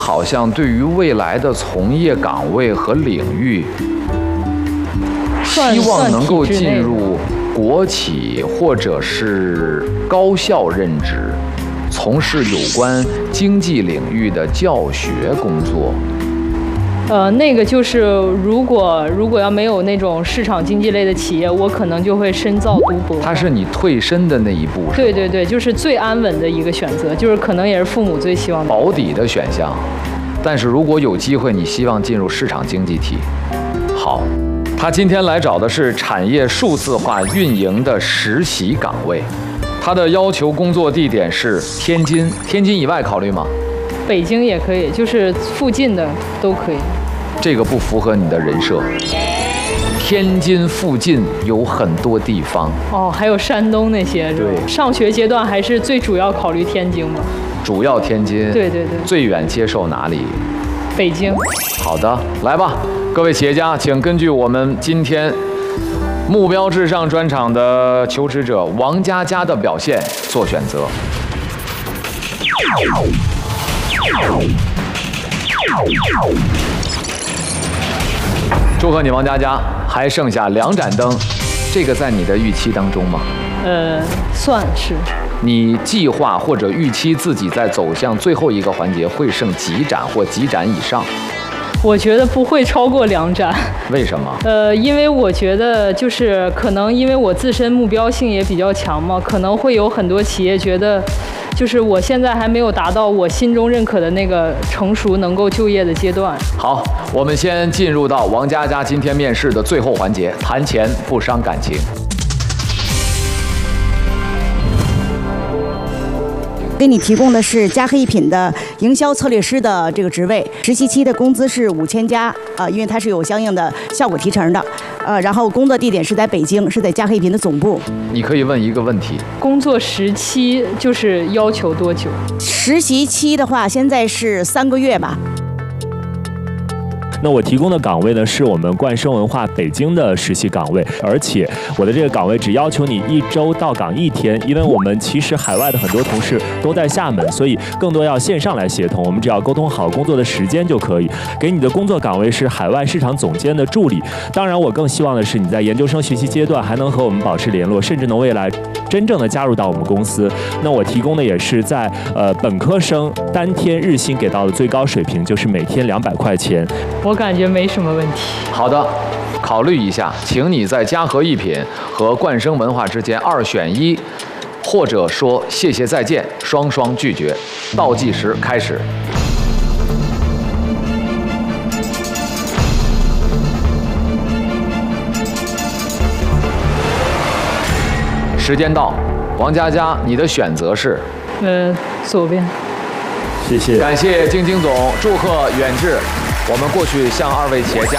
好像对于未来的从业岗位和领域，希望能够进入国企或者是高校任职，从事有关经济领域的教学工作。 那个就是如果要没有那种市场经济类的企业，我可能就会深造读博。 它是你退身的那一步，是吧？ 对对对，就是最安稳的一个选择，就是可能也是父母最希望的保底的选项。但是如果有机会，你希望进入市场经济体，好，他今天来找的是产业数字化运营的实习岗位，他的要求工作地点是天津，天津以外考虑吗？ 北京也可以，就是附近的都可以。 这个不符合你的人设。天津附近有很多地方哦，还有山东那些。 对， 上学阶段还是最主要考虑天津嘛。 主要天津。 对对对。 最远接受哪里？ 北京。 好的，来吧，各位企业家，请根据我们今天目标至上专场的求职者王佳佳的表现做选择。祝贺你，王佳佳，还剩下2盏灯，这个在你的预期当中吗？ 算是。 你计划或者预期自己在走向最后一个环节会剩几盏或几盏以上？ 我觉得不会超过2盏。 为什么？ 因为我觉得就是可能因为我自身目标性也比较强嘛，可能会有很多企业觉得，就是我现在还没有达到我心中认可的那个成熟能够就业的阶段。 好，我们先进入到王佳佳今天面试的最后环节，谈钱不伤感情。 给你提供的是嘉禾一品的营销策略师的这个职位，实习期的工资是5000加因为它是有相应的效果提成的，然后工作地点是在北京，是在嘉禾一品的总部。 你可以问一个问题： 工作时期就是要求多久？ 实习期的话，现在是3个月吧。 那我提供的岗位呢，是我们冠生文化北京的实习岗位，而且我的这个岗位只要求你1周到岗1天，因为我们其实海外的很多同事都在厦门，所以更多要线上来协同，我们只要沟通好工作的时间就可以。给你的工作岗位是海外市场总监的助理，当然我更希望的是你在研究生学习阶段还能和我们保持联络，甚至能未来真正的加入到我们公司。那我提供的也是在本科生单天日薪给到的最高水平，就是每天200块钱。 我感觉没什么问题。 好的，考虑一下，请你在嘉禾一品和冠生文化之间2选1，或者说谢谢再见，双双拒绝。倒计时开始。时间到，王佳佳，你的选择是？ 左边。 谢谢。 感谢晶晶总，祝贺远志。我们过去向2位企业家